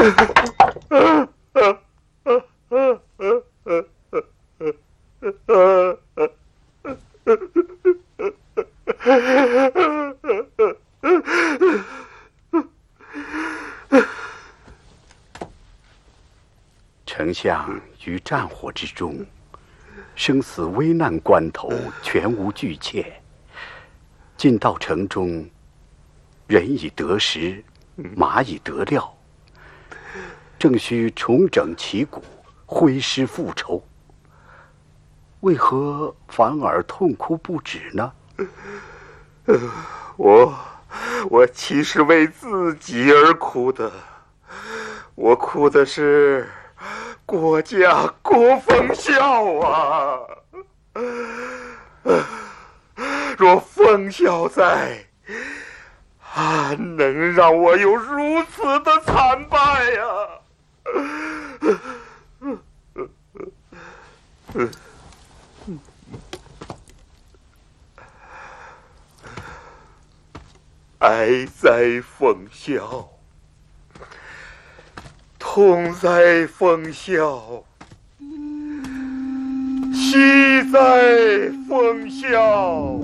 丞相于战火之中，生死危难关头，全无惧怯。进到城中，人已得食，马已得料，正需重整旗鼓，挥师复仇。为何反而痛哭不止呢？ 我岂是为自己而哭的？我哭的是国家国奉孝啊！若奉孝在，安能让我有如此的惨败呀？哀在奉孝，痛在奉孝，喜在奉孝。